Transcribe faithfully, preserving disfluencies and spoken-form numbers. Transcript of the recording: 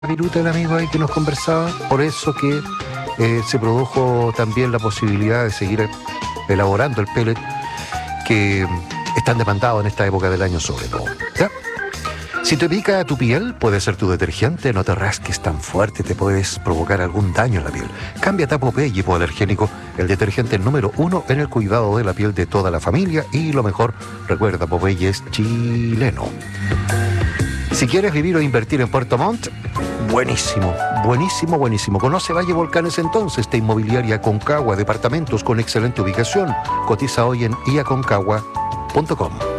viruta el amigo ahí que nos conversaba, por eso que eh, se produjo también la posibilidad de seguir elaborando el pellet que es tan demandado en esta época del año sobre todo. ¿Ya? Si te pica tu piel, puede ser tu detergente, no te rasques tan fuerte, te puedes provocar algún daño en la piel. Cámbiate a Popeye hipoalergénico, el detergente número uno en el cuidado de la piel de toda la familia y lo mejor, recuerda, Popeye es chileno. Si quieres vivir o invertir en Puerto Montt, buenísimo, buenísimo, buenísimo. Conoce Valle Volcanes entonces, de Inmobiliaria Aconcagua, departamentos con excelente ubicación. Cotiza hoy en i aconcagua punto com.